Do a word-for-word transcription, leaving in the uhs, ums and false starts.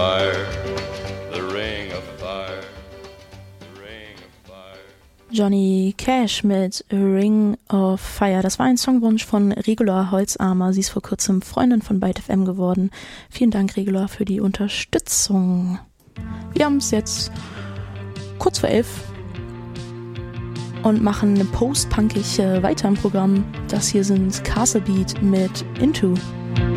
Fire, the ring of fire, the ring of fire. Johnny Cash mit Ring of Fire. Das war ein Songwunsch von Regula Holzamer. Sie ist vor kurzem Freundin von Byte F M geworden. Vielen Dank, Regula, für die Unterstützung. Wir haben es jetzt kurz vor elf und machen post-punkig weiter im Programm. Das hier sind Castle Beat mit Into.